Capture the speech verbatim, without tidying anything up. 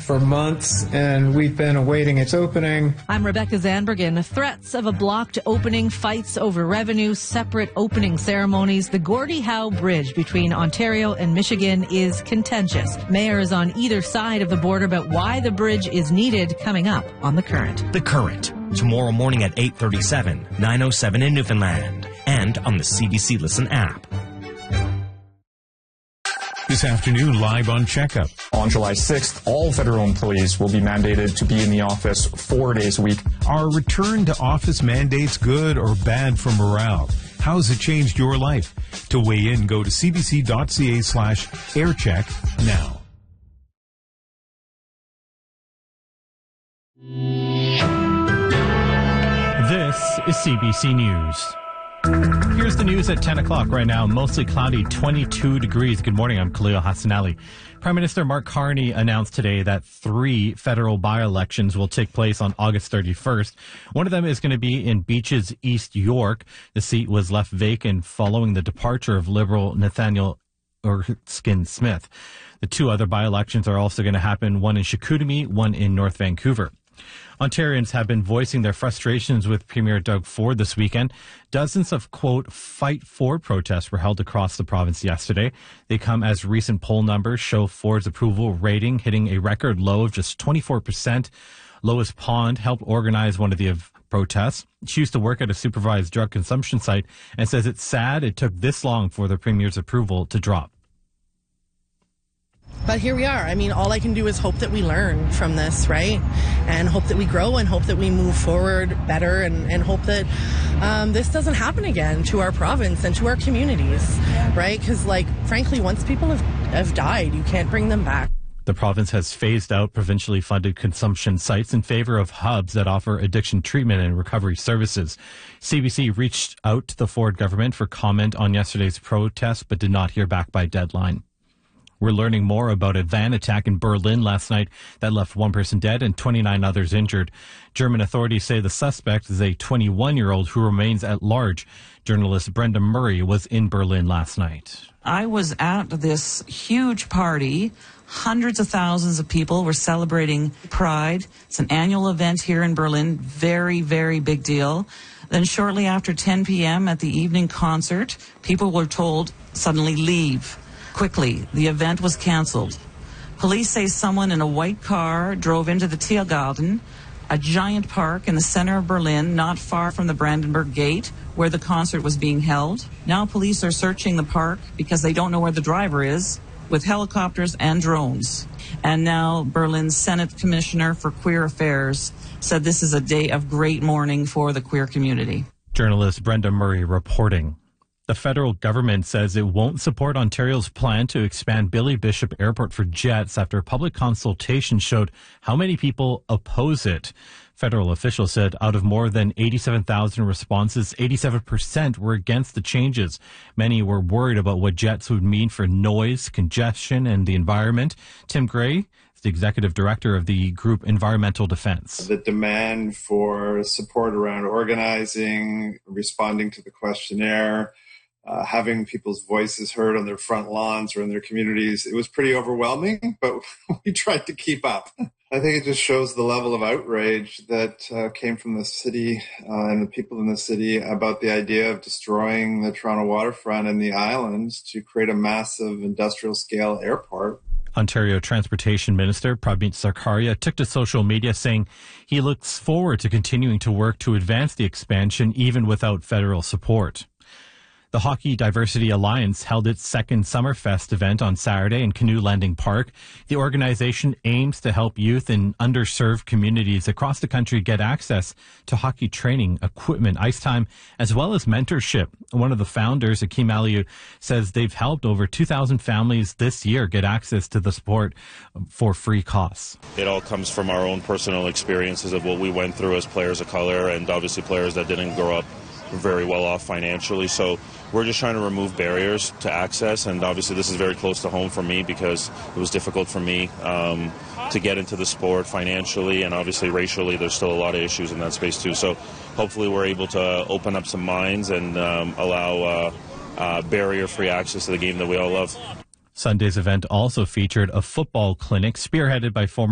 for months, and we've been awaiting its opening. I'm Rebecca Zanbergen. Threats of a blocked opening, fights over revenue, separate opening ceremonies. The Gordie Howe Bridge between Ontario and Michigan is contentious. Mayors on either side of the border about why the bridge is needed, coming up on The Current. The Current, tomorrow morning at eight thirty-seven, nine oh seven in Newfoundland, and on the C B C Listen app. This afternoon, live on Checkup. On July sixth, all federal employees will be mandated to be in the office four days a week. Are return to office mandates good or bad for morale? How has it changed your life? To weigh in, go to cbc.ca slash aircheck now. This is C B C News. Here's the news at ten o'clock right now. Mostly cloudy, twenty-two degrees. Good morning. I'm Khalil Hassanali. Prime Minister Mark Carney announced today that three federal by-elections will take place on August thirty-first. One of them is going to be in Beaches, East York. The seat was left vacant following the departure of Liberal Nathaniel Erskine Smith. The two other by-elections are also going to happen, one in Chicoutimi, one in North Vancouver. Ontarians have been voicing their frustrations with Premier Doug Ford this weekend. Dozens of, quote, fight Ford protests were held across the province yesterday. They come as recent poll numbers show Ford's approval rating hitting a record low of just twenty-four percent. Lois Pond helped organize one of the protests. She used to work at a supervised drug consumption site and says it's sad it took this long for the Premier's approval to drop. But here we are. I mean, all I can do is hope that we learn from this, right? And hope that we grow and hope that we move forward better and, and hope that um, this doesn't happen again to our province and to our communities, right? Because, like, frankly, once people have, have died, you can't bring them back. The province has phased out provincially funded consumption sites in favor of hubs that offer addiction treatment and recovery services. C B C reached out to the Ford government for comment on yesterday's protest, but did not hear back by deadline. We're learning more about a van attack in Berlin last night that left one person dead and twenty-nine others injured. German authorities say the suspect is a twenty-one-year-old who remains at large. Journalist Brenda Murray was in Berlin last night. I was at this huge party. Hundreds of thousands of people were celebrating Pride. It's an annual event here in Berlin. Very, very big deal. Then shortly after ten p.m. at the evening concert, people were told suddenly leave. Quickly, the event was canceled. Police say someone in a white car drove into the Tiergarten, a giant park in the center of Berlin, not far from the Brandenburg Gate, where the concert was being held. Now police are searching the park because they don't know where the driver is, with helicopters and drones. And now Berlin's Senate Commissioner for Queer Affairs said this is a day of great mourning for the queer community. Journalist Brenda Murray reporting. The federal government says it won't support Ontario's plan to expand Billy Bishop Airport for jets after public consultation showed how many people oppose it. Federal officials said out of more than eighty-seven thousand responses, eighty-seven percent were against the changes. Many were worried about what jets would mean for noise, congestion, and the environment. Tim Gray is the executive director of the group Environmental Defense. The demand for support around organizing, responding to the questionnaire, Uh, having people's voices heard on their front lawns or in their communities, it was pretty overwhelming, but we tried to keep up. I think it just shows the level of outrage that uh, came from the city uh, and the people in the city about the idea of destroying the Toronto waterfront and the islands to create a massive industrial scale airport. Ontario Transportation Minister Prabmeet Sarkaria took to social media saying he looks forward to continuing to work to advance the expansion even without federal support. The Hockey Diversity Alliance held its second Summerfest event on Saturday in Canoe Landing Park. The organization aims to help youth in underserved communities across the country get access to hockey training, equipment, ice time, as well as mentorship. One of the founders, Akeem Aliou, says they've helped over two thousand families this year get access to the sport for free costs. It all comes from our own personal experiences of what we went through as players of color and obviously players that didn't grow up very well off financially. So we're just trying to remove barriers to access, and obviously this is very close to home for me because it was difficult for me um, to get into the sport financially, and obviously racially there's still a lot of issues in that space too. So hopefully we're able to open up some minds and um, allow uh, uh, barrier-free access to the game that we all love. Sunday's event also featured a football clinic spearheaded by former